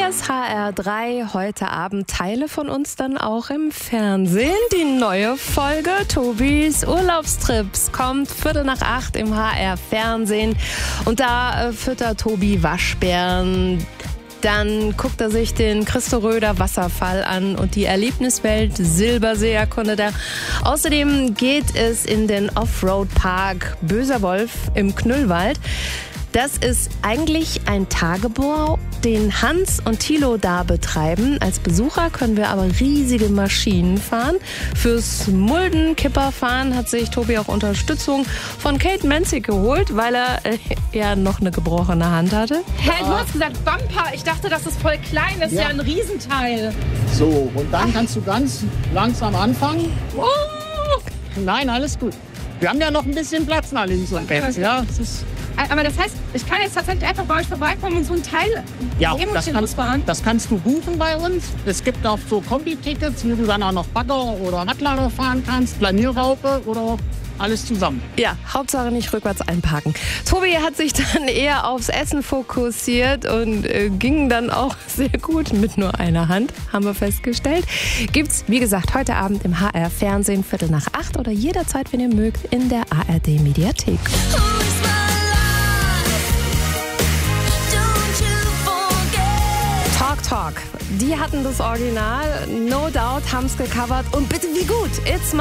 Hier ist HR3, heute Abend Teile von uns dann auch im Fernsehen. Die neue Folge Tobis Urlaubstrips kommt 7:45 im HR-Fernsehen. Und da füttert Tobi Waschbären. Dann guckt er sich den Christo Röder Wasserfall an und die Erlebniswelt Silbersee erkundet er. Außerdem geht es in den Offroad-Park Böser Wolf im Knüllwald. Das ist eigentlich ein Tagebau, den Hans und Thilo da betreiben. Als Besucher können wir aber riesige Maschinen fahren. Fürs Muldenkipperfahren hat sich Tobi auch Unterstützung von Kate Menzig geholt, weil er ja noch eine gebrochene Hand hatte. Hä, du hast gesagt Bumper. Ich dachte, das ist voll klein. Das ist ja ein Riesenteil. So, und dann kannst du ganz langsam anfangen. Oh. Nein, alles gut. Wir haben ja noch ein bisschen Platz nach links und rechts. Ja, Aber das heißt, ich kann jetzt tatsächlich einfach bei euch vorbeikommen und so ein Teil fahren? Das kannst du buchen bei uns. Es gibt auch so Kombi-Tickets, wo du dann auch noch Bagger oder Radlader fahren kannst, Planierraupe oder alles zusammen. Ja, Hauptsache nicht rückwärts einparken. Tobi hat sich dann eher aufs Essen fokussiert und ging dann auch sehr gut mit nur einer Hand, haben wir festgestellt. Gibt's, wie gesagt, heute Abend im HR-Fernsehen 7:45 oder jederzeit, wenn ihr mögt, in der ARD-Mediathek. Talk. Die hatten das Original, No Doubt, haben's gecovert und bitte wie gut. It's